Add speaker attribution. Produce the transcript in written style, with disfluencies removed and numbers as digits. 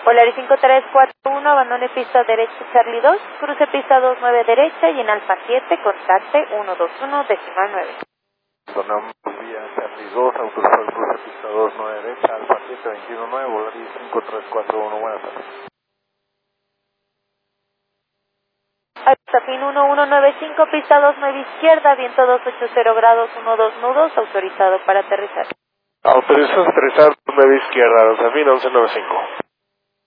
Speaker 1: Polaris 5341, abandone pista derecha Charlie 2, cruce pista 29 derecha y en Alfa 7, contacte 121.9.
Speaker 2: Sonamos vía Charlie 2, autorizado el cruce pista 29 derecha, Alfa 7, 219, Polaris 5341, buenas tardes.
Speaker 1: Alfa 1195, pista 29 izquierda, viento 280 grados, 12 nudos, autorizado para aterrizar.
Speaker 2: Autorizado a aterrizar 9 izquierda, Alfa 1195.